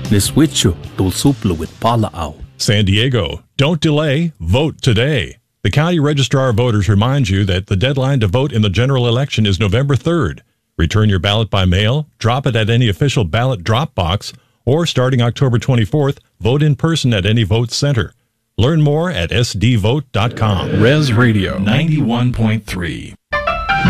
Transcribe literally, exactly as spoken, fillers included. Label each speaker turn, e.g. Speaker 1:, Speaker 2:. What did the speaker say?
Speaker 1: Neswicho, Dulsuplo with Pala'au.
Speaker 2: San Diego, don't delay, vote today. The County Registrar of Voters reminds you that the deadline to vote in the general election is November third. Return your ballot by mail, drop it at any official ballot drop box, or starting October twenty-fourth, vote in person at any vote center. Learn more at s d vote dot com.
Speaker 3: Res Radio ninety-one point three.